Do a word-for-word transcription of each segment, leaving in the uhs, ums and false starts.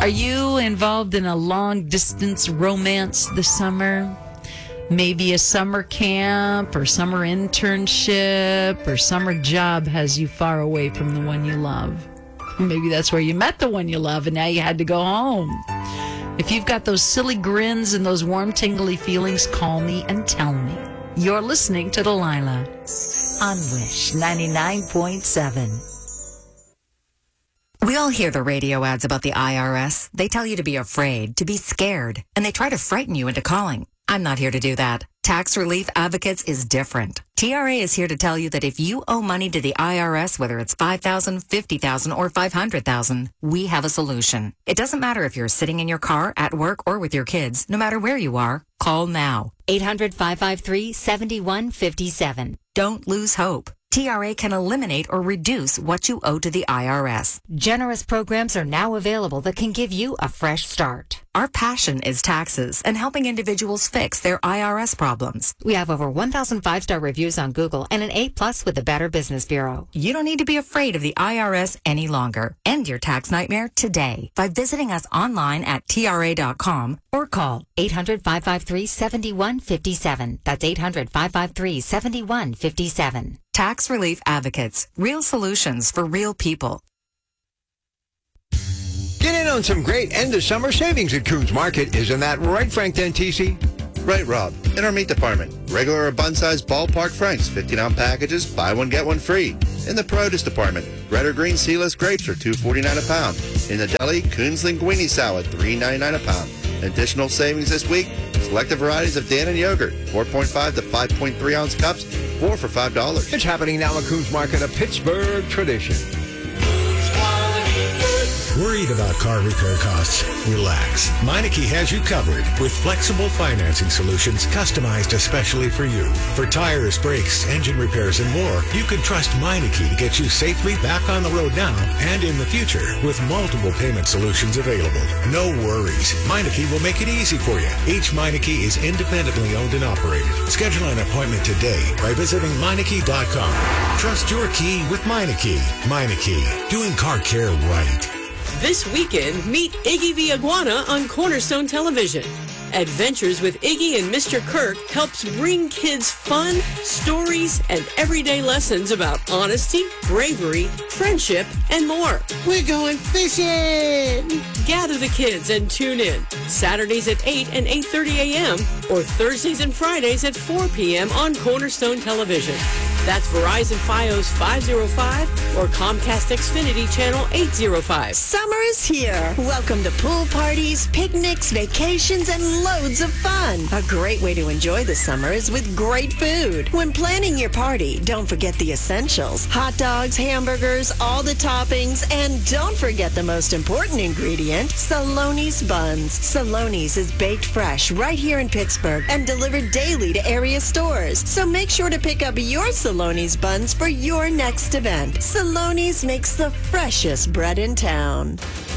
Are you involved in a long-distance romance this summer? Maybe a summer camp or summer internship or summer job has you far away from the one you love. Maybe that's where you met the one you love and now you had to go home. If you've got those silly grins and those warm, tingly feelings, call me and tell me. You're listening to Delilah on Wish ninety-nine point seven. We all hear the radio ads about the I R S. They tell you to be afraid, to be scared, and they try to frighten you into calling. I'm not here to do that. Tax Relief Advocates is different. T R A is here to tell you that if you owe money to the I R S, whether it's five thousand dollars, fifty thousand dollars, or five hundred thousand dollars, we have a solution. It doesn't matter if you're sitting in your car, at work, or with your kids. No matter where you are, call now. eight hundred, five five three, seven one five seven. Don't lose hope. T R A can eliminate or reduce what you owe to the I R S. Generous programs are now available that can give you a fresh start. Our passion is taxes and helping individuals fix their I R S problems. We have over one thousand five-star reviews on Google and an A plus with the Better Business Bureau. You don't need to be afraid of the I R S any longer. End your tax nightmare today by visiting us online at T R A dot com or call eight hundred, five five three, seven one five seven. That's eight hundred, five five three, seven one five seven. Tax Relief Advocates. Real solutions for real people. Get in on some great end-of-summer savings at Coons Market. Isn't that right, Frank Dentisi? Right, Rob. In our meat department, regular or bun-sized ballpark franks, fifty-ounce packages, buy one, get one free. In the produce department, red or green seedless grapes are two forty-nine a pound. In the deli, Coons Linguine salad, three ninety-nine a pound. Additional savings this week, selected varieties of Dannon yogurt, four point five to five point three ounce cups, four for five dollars. It's happening now at Coons Market, a Pittsburgh tradition. Worried about car repair costs? Relax. Meineke has you covered with flexible financing solutions customized especially for you. For tires, brakes, engine repairs, and more, you can trust Meineke to get you safely back on the road now and in the future with multiple payment solutions available. No worries. Meineke will make it easy for you. Each Meineke is independently owned and operated. Schedule an appointment today by visiting Meineke dot com. Trust your key with Meineke. Meineke, doing car care right. This weekend, meet Iggy the Iguana on Cornerstone Television. Adventures with Iggy and Mister Kirk helps bring kids fun, stories, and everyday lessons about honesty, bravery, friendship, and more. We're going fishing! Gather the kids and tune in. Saturdays at eight and eight thirty a.m. or Thursdays and Fridays at four p.m. on Cornerstone Television. That's Verizon Fios five oh five or Comcast Xfinity Channel eight oh five. Summer is here. Welcome to pool parties, picnics, vacations, and loads of fun. A great way to enjoy the summer is with great food. When planning your party, don't forget the essentials. Hot dogs, hamburgers, all the toppings, and don't forget the most important ingredient, Saloni's buns. Saloni's is baked fresh right here in Pittsburgh and delivered daily to area stores. So make sure to pick up your Saloni's buns for your next event. Saloni's makes the freshest bread in town.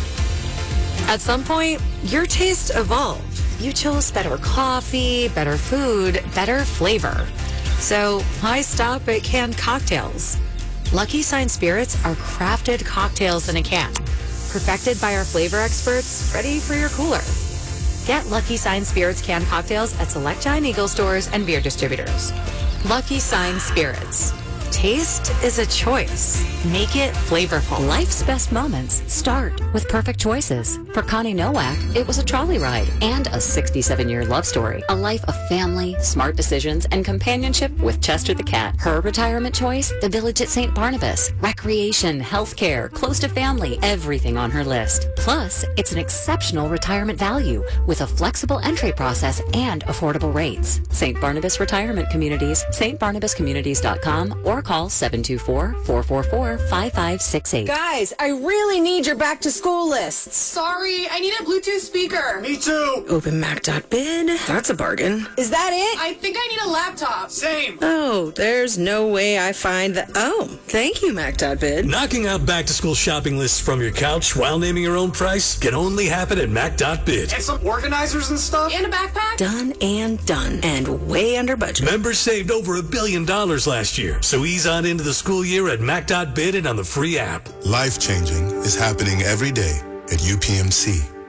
At some point, your taste evolved. You chose better coffee, better food, better flavor. So why stop at canned cocktails? Lucky Sign Spirits are crafted cocktails in a can, perfected by our flavor experts, ready for your cooler. Get Lucky Sign Spirits canned cocktails at select Giant Eagle stores and beer distributors. Lucky Sign Spirits. Taste is a choice. Make it flavorful. Life's best moments start with perfect choices. For Connie Nowak, it was a trolley ride and a sixty-seven-year love story. A life of family, smart decisions, and companionship with Chester the cat. Her retirement choice, the village at Saint Barnabas. Recreation, healthcare, close to family, everything on her list. Plus, it's an exceptional retirement value with a flexible entry process and affordable rates. Saint Barnabas Retirement Communities, st barnabas communities dot com, or call seven two four, four four four, five five six eight. Guys, I really need your back to school lists. Sorry, I need a Bluetooth speaker. Me too. Open Mac dot bid. That's a bargain. Is that it? I think I need a laptop. Same. Oh, there's no way I find that. Oh, thank you, Mac dot bid. Knocking out back to school shopping lists from your couch while naming your own price can only happen at Mac dot bid. And some organizers and stuff. And a backpack. Done and done. And way under budget. Members saved over a billion dollars last year. So ease on into the school year at Mac dot bid and on the free app. Life changing is happening every day at U P M C.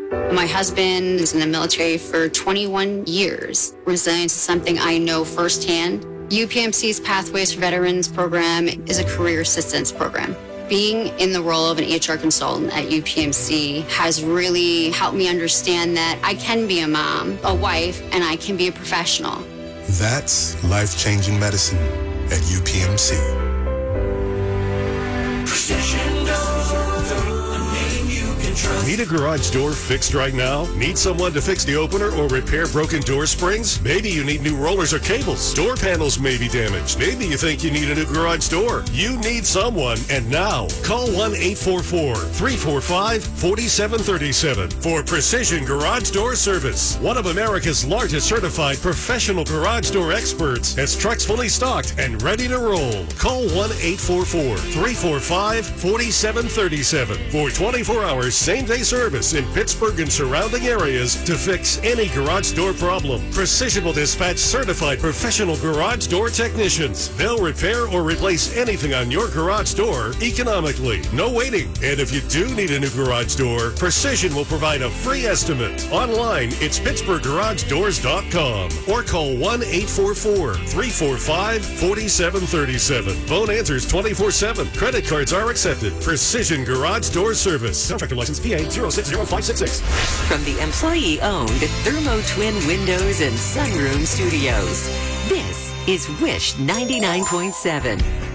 My husband was in the military for twenty-one years. Resilience is something I know firsthand. U P M C's Pathways for Veterans program is a career assistance program. Being in the role of an H R consultant at U P M C has really helped me understand that I can be a mom, a wife, and I can be a professional. That's life-changing medicine at U P M C. Precision Doors, a name you can trust. Need a garage door fixed right now? Need someone to fix the opener or repair broken door springs? Maybe you need new rollers or cables. Door panels may be damaged. Maybe you think you need a new garage door. You need someone, and now call one eight four four, three four five, four seven three seven for Precision Garage Door Service. One of America's largest certified professional garage door experts has trucks fully stocked and ready to roll. Call one eight four four, three four five, four seven three seven for twenty-four hours same-day service in Pittsburgh and surrounding areas to fix any garage door problem. Precision will dispatch certified professional garage door technicians. They'll repair or replace anything on your garage door economically. No waiting. And if you do need a new garage door, Precision will provide a free estimate. Online, it's pittsburgh garage doors dot com or call one eight four four, three four five, four seven three seven. Phone answers twenty-four seven. Credit cards are accepted. Precision Garage Door Service. Contractor license P A zero six zero five six six. From the employee-owned Thermo Twin Windows and Sunroom Studios, this is Wish ninety-nine point seven.